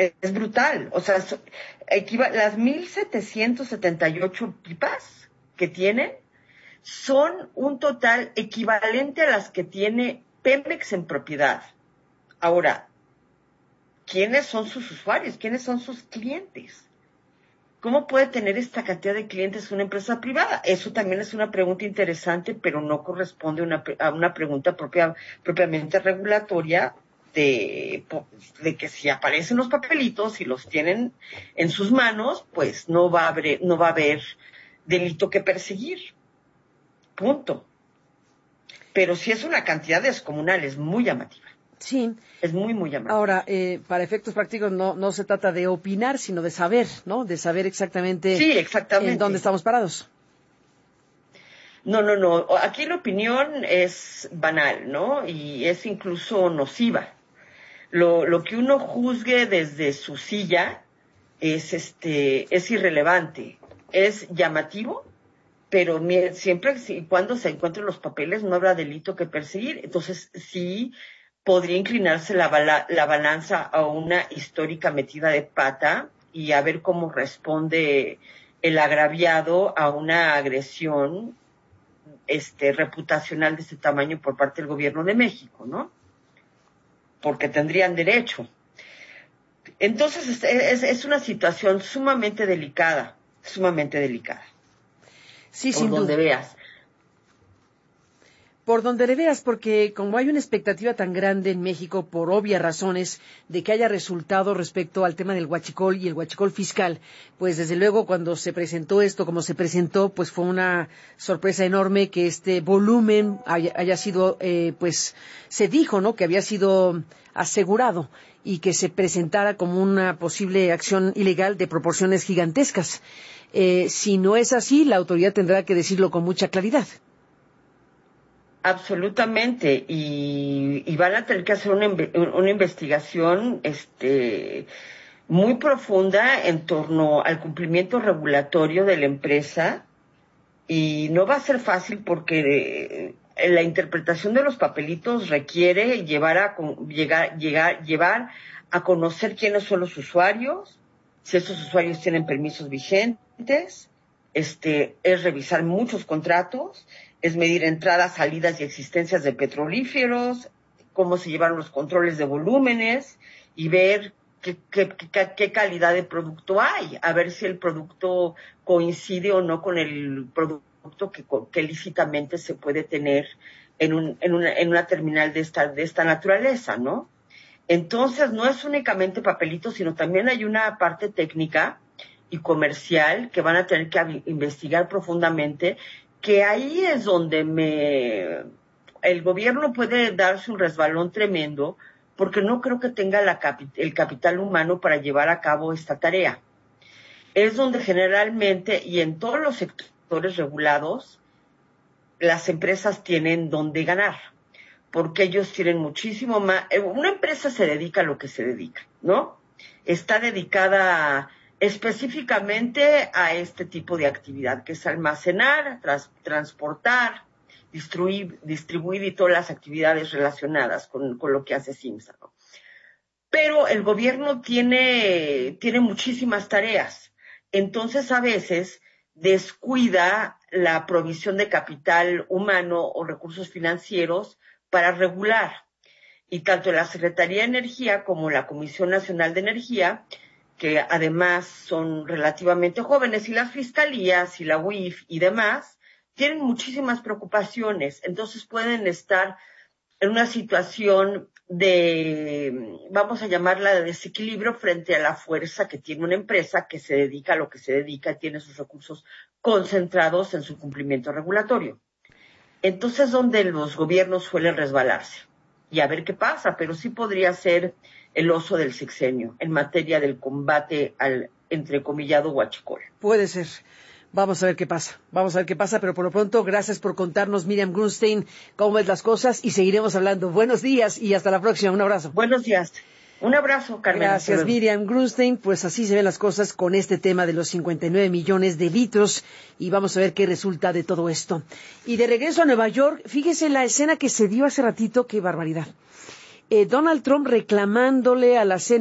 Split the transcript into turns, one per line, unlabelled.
Es brutal. O sea, las 1,778 pipas que tienen son un total equivalente a las que tiene Pemex en propiedad. Ahora, ¿quiénes son sus usuarios? ¿Quiénes son sus clientes? ¿Cómo puede tener esta cantidad de clientes una empresa privada? Eso también es una pregunta interesante, pero no corresponde a una pregunta propiamente regulatoria de que si aparecen los papelitos y los tienen en sus manos, pues no va a haber delito que perseguir. Punto. Pero sí es una cantidad descomunal, es muy llamativa.
Sí.
Es muy, muy llamativa.
Ahora, para efectos prácticos no se trata de opinar, sino de saber, ¿no? De saber exactamente,
sí, exactamente
en dónde estamos parados.
No. Aquí la opinión es banal, ¿no? Y es incluso nociva. Lo que uno juzgue desde su silla es irrelevante. Es llamativo, pero siempre y cuando se encuentren los papeles no habrá delito que perseguir. Entonces sí podría inclinarse la balanza a una histórica metida de pata y a ver cómo responde el agraviado a una agresión reputacional de este tamaño por parte del gobierno de México, ¿no? Porque tendrían derecho. Entonces es una situación sumamente delicada.
Sí,
por
sin
donde
duda.
veas.
Por donde le veas, porque como hay una expectativa tan grande en México, por obvias razones, de que haya resultado respecto al tema del huachicol y el huachicol fiscal, pues desde luego cuando se presentó esto, como se presentó, pues fue una sorpresa enorme que este volumen haya sido, pues se dijo, ¿no?, que había sido asegurado y que se presentara como una posible acción ilegal de proporciones gigantescas. Si no es así, la autoridad tendrá que decirlo con mucha claridad.
Absolutamente, y van a tener que hacer una investigación muy profunda en torno al cumplimiento regulatorio de la empresa, y no va a ser fácil porque la interpretación de los papelitos requiere llevar a conocer quiénes son los usuarios, si esos usuarios tienen permisos vigentes, es revisar muchos contratos, es medir entradas, salidas y existencias de petrolíferos, cómo se llevan los controles de volúmenes y ver qué calidad de producto hay, a ver si el producto coincide o no con el producto que lícitamente se puede tener en una terminal de esta naturaleza, ¿no? Entonces, no es únicamente papelito, sino también hay una parte técnica y comercial que van a tener que investigar profundamente, que ahí es donde el gobierno puede darse un resbalón tremendo, porque no creo que tenga el capital humano para llevar a cabo esta tarea. Es donde generalmente, y en todos los sectores regulados, las empresas tienen donde ganar, porque ellos tienen muchísimo más. Una empresa se dedica a lo que se dedica, ¿no? Está dedicada específicamente a este tipo de actividad, que es almacenar, transportar, distribuir y todas las actividades relacionadas con lo que hace Simsa, ¿no? Pero el gobierno tiene muchísimas tareas, entonces a veces descuida la provisión de capital humano o recursos financieros para regular. Y tanto la Secretaría de Energía como la Comisión Nacional de Energía, que además son relativamente jóvenes, y las fiscalías y la UIF y demás, tienen muchísimas preocupaciones. Entonces pueden estar en una situación de, vamos a llamarla, de desequilibrio frente a la fuerza que tiene una empresa que se dedica a lo que se dedica y tiene sus recursos concentrados en su cumplimiento regulatorio. Entonces, donde los gobiernos suelen resbalarse. Y a ver qué pasa, pero sí podría ser el oso del sexenio en materia del combate al entrecomillado huachicol.
Puede ser. Vamos a ver qué pasa, pero por lo pronto, gracias por contarnos, Miriam Grunstein, cómo ves las cosas y seguiremos hablando. Buenos días y hasta la próxima. Un abrazo.
Buenos días. Un abrazo, Carmen.
Gracias, Miriam Grunstein. Pues así se ven las cosas con este tema de los 59 millones de litros y vamos a ver qué resulta de todo esto. Y de regreso a Nueva York, fíjese la escena que se dio hace ratito, qué barbaridad. Donald Trump reclamándole a la